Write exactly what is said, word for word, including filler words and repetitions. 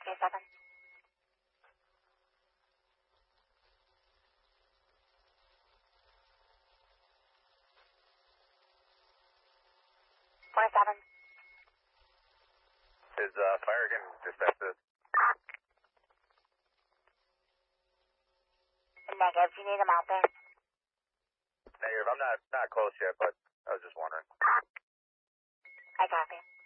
seven. twenty-seven. Is uh, fire again dispatches? Negative. You need them out there? Negative. I'm not not close yet, but I was just wondering. I copy.